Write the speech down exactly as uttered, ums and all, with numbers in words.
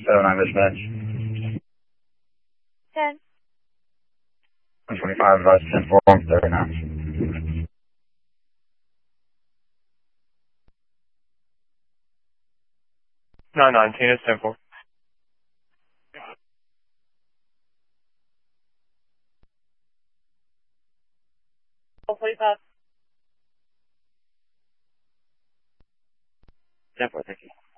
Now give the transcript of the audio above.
seven, I dispatch. ten. one twenty-five, advise ten four, thirty-nine. nine nineteen, it's ten four. four forty-five. ten four, thank you.